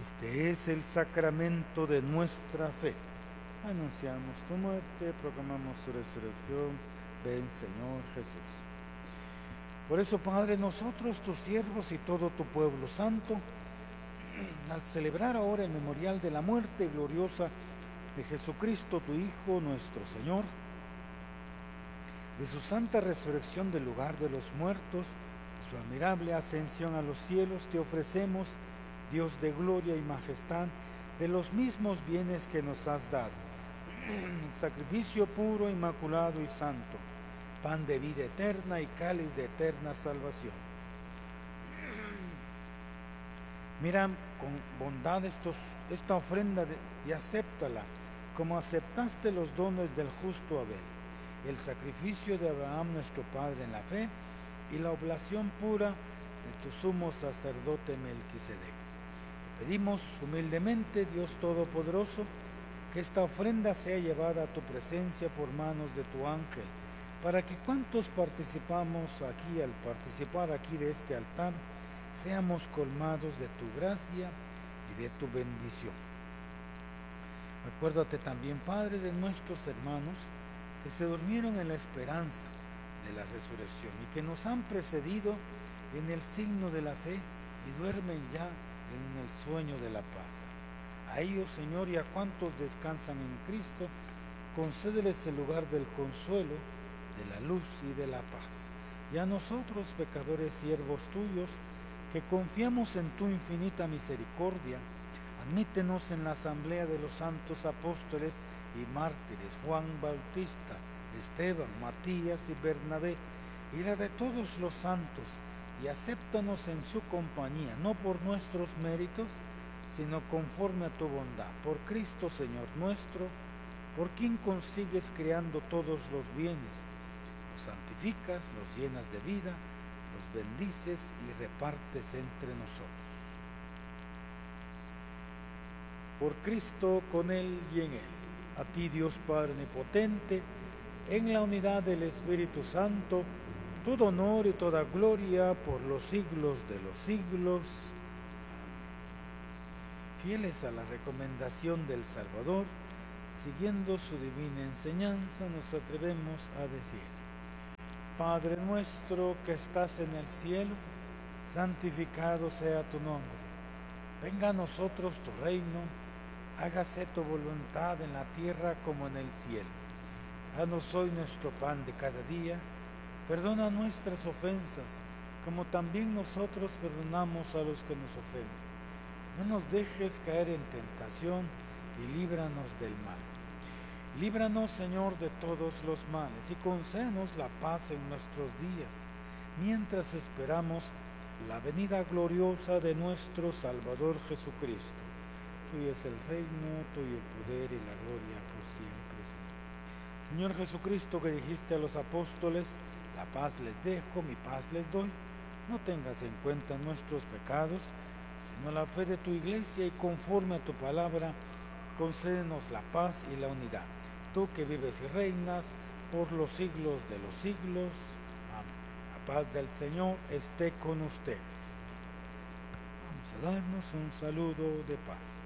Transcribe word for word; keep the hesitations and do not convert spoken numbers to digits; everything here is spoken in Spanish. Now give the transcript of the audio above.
Este es el sacramento de nuestra fe. Anunciamos tu muerte, proclamamos tu resurrección. Ven, Señor Jesús. Por eso, Padre, nosotros, tus siervos y todo tu pueblo santo, al celebrar ahora el memorial de la muerte gloriosa de Jesucristo, tu Hijo, nuestro Señor, de su santa resurrección del lugar de los muertos, de su admirable ascensión a los cielos, te ofrecemos, Dios de gloria y majestad, de los mismos bienes que nos has dado, sacrificio puro, inmaculado y santo, pan de vida eterna y cáliz de eterna salvación. Mira con bondad estos, esta ofrenda de, y acéptala, como aceptaste los dones del justo Abel, el sacrificio de Abraham nuestro Padre en la fe y la oblación pura de tu sumo sacerdote Melquisedec. Te pedimos humildemente, Dios Todopoderoso, que esta ofrenda sea llevada a tu presencia por manos de tu ángel, para que cuantos participamos aquí, al participar aquí de este altar, seamos colmados de tu gracia y de tu bendición. Acuérdate también, Padre, de nuestros hermanos que se durmieron en la esperanza de la resurrección y que nos han precedido en el signo de la fe y duermen ya en el sueño de la paz. A ellos, Señor, y a cuantos descansan en Cristo, concédeles el lugar del consuelo, de la luz y de la paz. Y a nosotros, pecadores siervos tuyos, que confiamos en tu infinita misericordia, admítenos en la asamblea de los santos apóstoles y mártires, Juan Bautista, Esteban, Matías y Bernabé, y la de todos los santos, y acéptanos en su compañía, no por nuestros méritos, sino conforme a tu bondad, por Cristo Señor nuestro, por quien consigues creando todos los bienes, los santificas, los llenas de vida, los bendices y repartes entre nosotros. Por Cristo, con Él y en Él, a ti Dios Padre Omnipotente, en la unidad del Espíritu Santo, todo honor y toda gloria por los siglos de los siglos. Amén. Fieles a la recomendación del Salvador, siguiendo su divina enseñanza, nos atrevemos a decir: Padre nuestro que estás en el cielo, santificado sea tu nombre. Venga a nosotros tu reino, hágase tu voluntad en la tierra como en el cielo. Danos hoy nuestro pan de cada día, perdona nuestras ofensas, como también nosotros perdonamos a los que nos ofenden. No nos dejes caer en tentación y líbranos del mal. Líbranos, Señor, de todos los males y concédenos la paz en nuestros días, mientras esperamos la venida gloriosa de nuestro Salvador Jesucristo. Tuyo es el reino, tuyo el poder y la gloria por siempre, Señor. Señor Jesucristo, que dijiste a los apóstoles: la paz les dejo, mi paz les doy. No tengas en cuenta nuestros pecados, sino la fe de tu iglesia, y conforme a tu palabra, concédenos la paz y la unidad. Tú que vives y reinas por los siglos de los siglos. Amén. La paz del Señor esté con ustedes. Vamos a darnos un saludo de paz.